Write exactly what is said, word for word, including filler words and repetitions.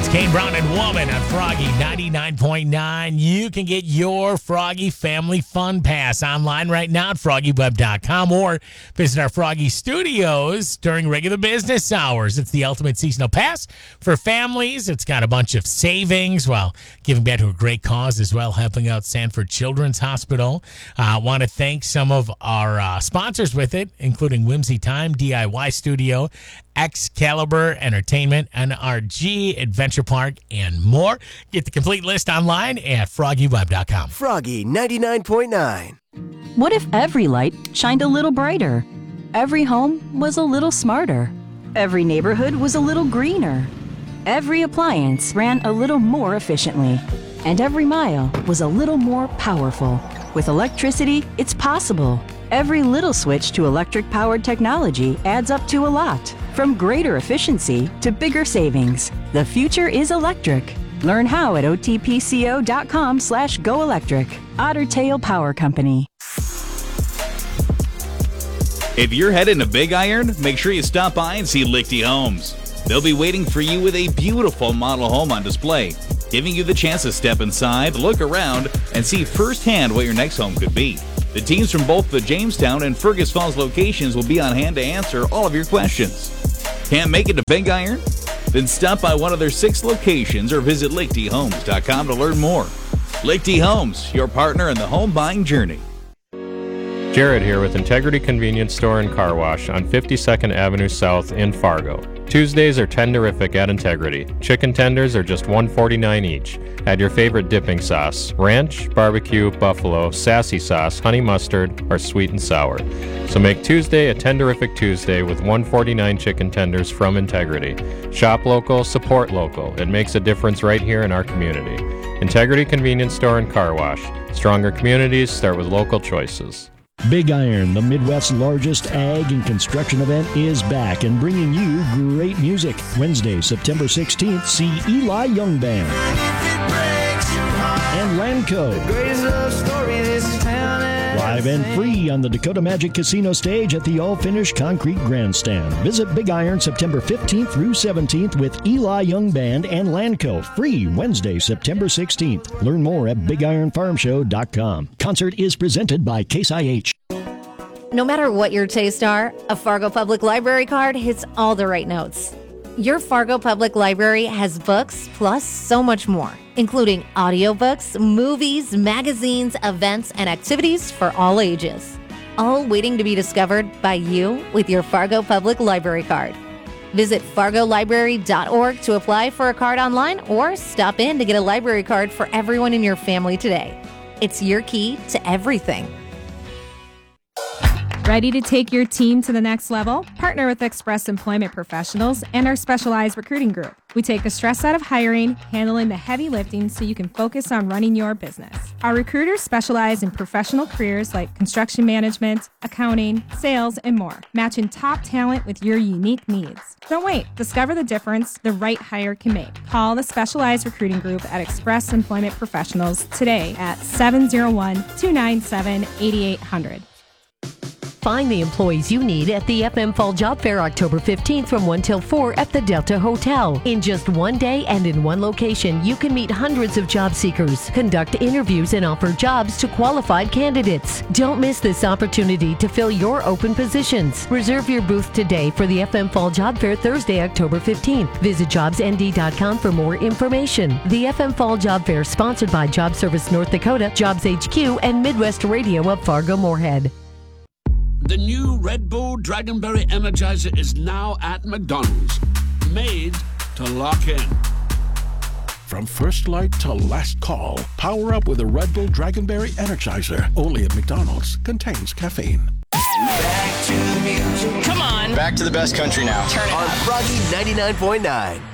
It's Kane Brown and Woman on Froggy ninety-nine point nine. You can get your Froggy Family Fun Pass online right now at froggy web dot com or visit our Froggy Studios during regular business hours. It's the ultimate seasonal pass for families. It's got a bunch of savings while giving back to a great cause as well, helping out Sanford Children's Hospital. I uh, want to thank some of our uh, sponsors with it, including Whimsy Time, D I Y Studio, Excalibur Entertainment, N R G Adventure Park, and more. Get the complete list online at froggy web dot com. Froggy ninety-nine point nine. What if every light shined a little brighter? Every home was a little smarter. Every neighborhood was a little greener. Every appliance ran a little more efficiently. And every mile was a little more powerful. With electricity, it's possible. Every little switch to electric-powered technology adds up to a lot. From greater efficiency to bigger savings, the future is electric. Learn how at otpco.com slash go electric. Otter Tail Power Company. If you're heading to Big Iron, make sure you stop by and see Lichty Homes. They'll be waiting for you with a beautiful model home on display, giving you the chance to step inside, look around, and see firsthand what your next home could be. The teams from both the Jamestown and Fergus Falls locations will be on hand to answer all of your questions. Can't make it to Big Iron? Then stop by one of their six locations or visit lichty homes dot com to learn more. Lichty Homes, your partner in the home buying journey. Jared here with Integrity Convenience Store and Car Wash on fifty-second Avenue South in Fargo. Tuesdays are tenderific at Integrity. Chicken tenders are just one forty-nine each. Add your favorite dipping sauce: ranch, barbecue, buffalo, sassy sauce, honey mustard, or sweet and sour. So make Tuesday a tenderific Tuesday with one forty-nine chicken tenders from Integrity. Shop local, support local. It makes a difference right here in our community. Integrity Convenience Store and Car Wash. Stronger communities start with local choices. Big Iron, the Midwest's largest ag and construction event, is back and bringing you great music. Wednesday, September sixteenth, see Eli Young Band and Lanco. Live and free on the Dakota Magic Casino stage at the all-finished concrete grandstand. Visit Big Iron September fifteenth through seventeenth with Eli Young Band and Lanco. Free Wednesday, September sixteenth. Learn more at big iron farm show dot com. Concert is presented by Case I H. No matter what your tastes are, a Fargo Public Library card hits all the right notes. Your Fargo Public Library has books plus so much more, including audiobooks, movies, magazines, events, and activities for all ages. All waiting to be discovered by you with your Fargo Public Library card. Visit fargo library dot org to apply for a card online or stop in to get a library card for everyone in your family today. It's your key to everything. Ready to take your team to the next level? Partner with Express Employment Professionals and our specialized recruiting group. We take the stress out of hiring, handling the heavy lifting so you can focus on running your business. Our recruiters specialize in professional careers like construction management, accounting, sales, and more, matching top talent with your unique needs. Don't wait. Discover the difference the right hire can make. Call the specialized recruiting group at Express Employment Professionals today at seven oh one, two nine seven, eight eight hundred. Find the employees you need at the F M Fall Job Fair October fifteenth from one till four at the Delta Hotel. In just one day and in one location, you can meet hundreds of job seekers, conduct interviews, and offer jobs to qualified candidates. Don't miss this opportunity to fill your open positions. Reserve your booth today for the F M Fall Job Fair Thursday, October fifteenth. Visit jobs n d dot com for more information. The F M Fall Job Fair, sponsored by Job Service North Dakota, Jobs H Q, and Midwest Radio of Fargo-Moorhead. The new Red Bull Dragonberry Energizer is now at McDonald's. Made to lock in. From first light to last call, power up with a Red Bull Dragonberry Energizer. Only at McDonald's. Contains caffeine. Back to the music. Come on. Back to the best country now. Turn it on Froggy ninety-nine point nine.